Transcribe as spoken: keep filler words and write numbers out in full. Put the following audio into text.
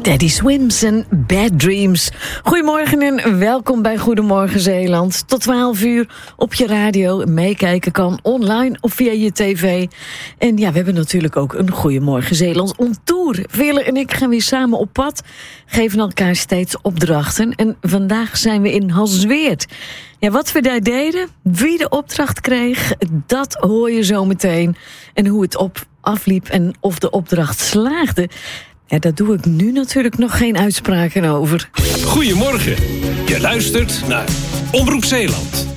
Teddy Swims en Bad Dreams. Goedemorgen en welkom bij Goedemorgen Zeeland. Tot twaalf uur op je radio. Meekijken kan online of via je tv. En ja, we hebben natuurlijk ook een Goedemorgen Zeeland on tour. Veerle en ik gaan weer samen op pad. Geven elkaar steeds opdrachten. En vandaag zijn we in Halsweert. Ja, wat we daar deden, wie de opdracht kreeg, dat hoor je zo meteen. En hoe het op afliep en of de opdracht slaagde, ja, daar doe ik nu natuurlijk nog geen uitspraken over. Goedemorgen. Je luistert naar Omroep Zeeland.